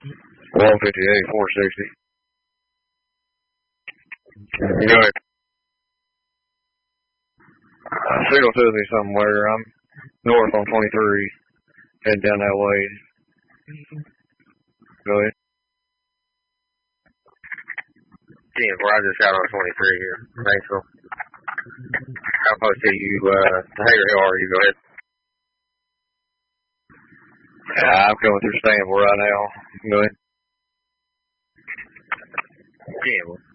158, 460. Go ahead. Signal to me somewhere. I'm north on 23, heading down that way. Go ahead. Yeah, Roger, shot on 23 here. Thanks, how close to you, Hager Hill are you? Go ahead. I'm going through Stanville right now. Go ahead. Yeah, well,